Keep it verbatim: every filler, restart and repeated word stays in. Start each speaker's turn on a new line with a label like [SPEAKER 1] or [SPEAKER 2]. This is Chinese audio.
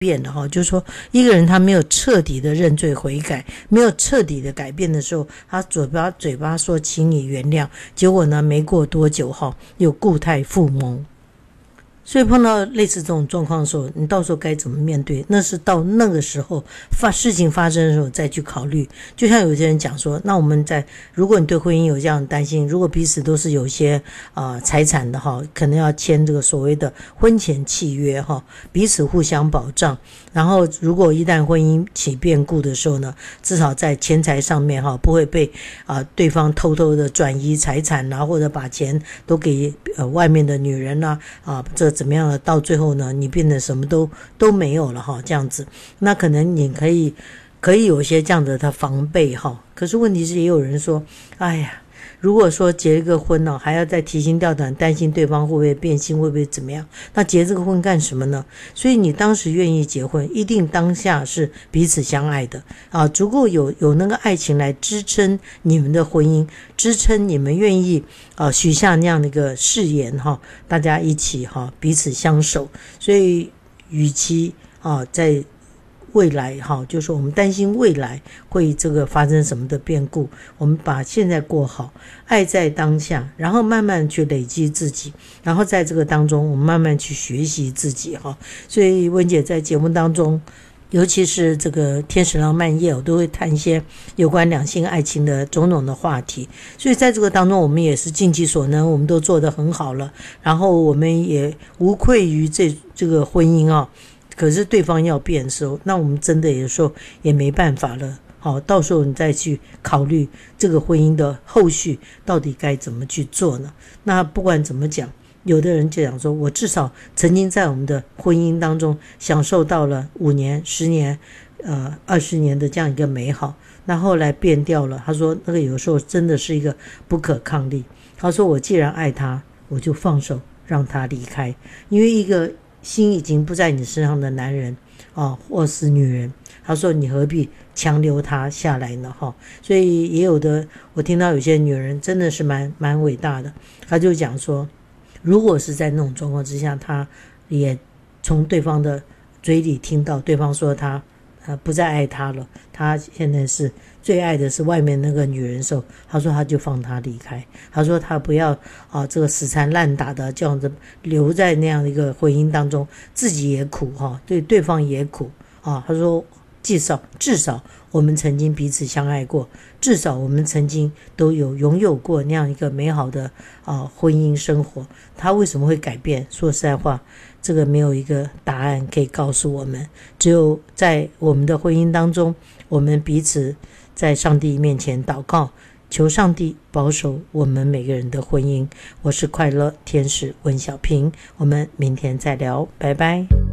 [SPEAKER 1] 变的哈，就是说一个人他没有彻底的认罪悔改，没有彻底的改变的时候，他嘴巴嘴巴说请你原谅，结果呢没过多久哈又故态复萌。所以碰到类似这种状况的时候，你到时候该怎么面对？那是到那个时候发事情发生的时候再去考虑。就像有些人讲说，那我们在如果你对婚姻有这样的担心，如果彼此都是有一些啊、呃、财产的哈，可能要签这个所谓的婚前契约哈，彼此互相保障。然后如果一旦婚姻起变故的时候呢，至少在钱财上面哈不会被啊、呃、对方偷偷的转移财产啊，或者把钱都给呃外面的女人啊啊这。怎么样了？到最后呢，你变得什么都都没有了哈，这样子，那可能你可以可以有一些这样的他防备哈。可是问题是，也有人说，哎呀，如果说结一个婚呢、哦，还要再提心吊胆，担心对方会不会变心，会不会怎么样？那结这个婚干什么呢？所以你当时愿意结婚，一定当下是彼此相爱的啊，足够有有那个爱情来支撑你们的婚姻，支撑你们愿意啊许下那样的一个誓言哈，大家一起哈彼此相守。所以，与其啊在未来哈，就是我们担心未来会这个发生什么的变故，我们把现在过好，爱在当下，然后慢慢去累积自己，然后在这个当中我们慢慢去学习自己哈。所以温姐在节目当中，尤其是这个天使浪漫夜，我都会谈一些有关两性爱情的种种的话题。所以在这个当中，我们也是尽己所能，我们都做得很好了，然后我们也无愧于这这个婚姻啊。可是对方要变的时候，那我们真的有时候也没办法了。好，到时候你再去考虑这个婚姻的后续到底该怎么去做呢？那不管怎么讲，有的人就讲说，我至少曾经在我们的婚姻当中享受到了五年、十年、呃二十年的这样一个美好。那后来变掉了，他说那个有时候真的是一个不可抗力。他说我既然爱他，我就放手让他离开，因为一个心已经不在你身上的男人啊，或是女人，他说你何必强留他下来呢？哈，所以也有的，我听到有些女人真的是蛮蛮伟大的，他就讲说，如果是在那种状况之下，他也从对方的嘴里听到对方说他呃不再爱他了，他现在是最爱的是外面那个女人的时候，他说他就放他离开，他说他不要啊这个死缠烂打的这样子留在那样的一个婚姻当中，自己也苦哈、啊，对对方也苦啊。他说至少至少我们曾经彼此相爱过，至少我们曾经都有拥有过那样一个美好的啊婚姻生活。他为什么会改变？说实在话，这个没有一个答案可以告诉我们，只有在我们的婚姻当中，我们彼此在上帝面前祷告，求上帝保守我们每个人的婚姻。我是快乐天使温小平，我们明天再聊，拜拜。